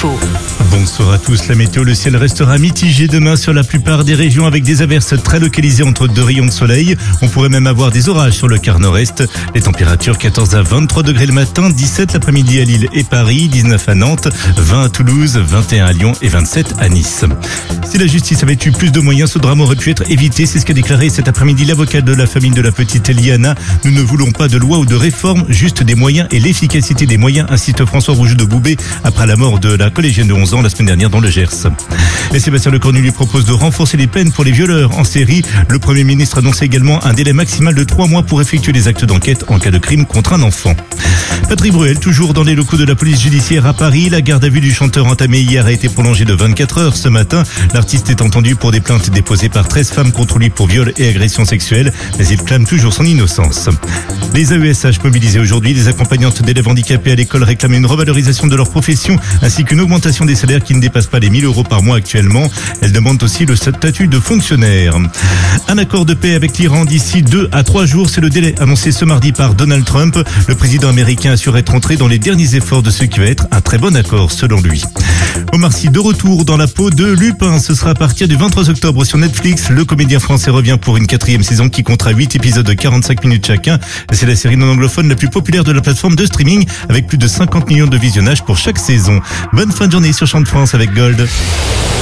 info. Bonsoir à tous. La météo, le ciel restera mitigé demain sur la plupart des régions avec des averses très localisées entre deux rayons de soleil. On pourrait même avoir des orages sur le quart nord-est. Les températures 14 à 23 degrés le matin, 17 l'après-midi à Lille et Paris, 19 à Nantes, 20 à Toulouse, 21 à Lyon et 27 à Nice. Si la justice avait eu plus de moyens, ce drame aurait pu être évité. C'est ce qu'a déclaré cet après-midi l'avocat de la famille de la petite Liana. Nous ne voulons pas de loi ou de réforme, juste des moyens et l'efficacité des moyens, insiste François Rouget de Boubé après la mort de la collégienne de 11 ans la semaine dernière dans le Gers. Et Sébastien Lecornu lui propose de renforcer les peines pour les violeurs en série. Le Premier ministre annonce également un délai maximal de 3 mois pour effectuer des actes d'enquête en cas de crime contre un enfant. Patrick Bruel, toujours dans les locaux de la police judiciaire à Paris. La garde à vue du chanteur entamée hier a été prolongée de 24 heures ce matin. L'artiste est entendu pour des plaintes déposées par 13 femmes contre lui pour viol et agression sexuelle, mais il clame toujours son innocence. Les AESH mobilisés aujourd'hui, les accompagnantes d'élèves handicapés à l'école réclament une revalorisation de leur profession ainsi qu'une augmentation des salaires qui ne dépassent pas les 1 000 € par mois actuellement. Elles demandent aussi le statut de fonctionnaire. Un accord de paix avec l'Iran d'ici 2 à 3 jours, c'est le délai annoncé ce mardi par Donald Trump. Le président américain assure être entré dans les derniers efforts de ce qui va être un très bon accord selon lui. Omar Sy de retour dans la peau de Lupin. Ce sera à partir du 23 octobre sur Netflix. Le comédien français revient pour une 4e saison qui comptera 8 épisodes de 45 minutes chacun. C'est la série non anglophone la plus populaire de la plateforme de streaming avec plus de 50 millions de visionnages pour chaque saison. Bonne fin de journée sur Champ de France avec Gold.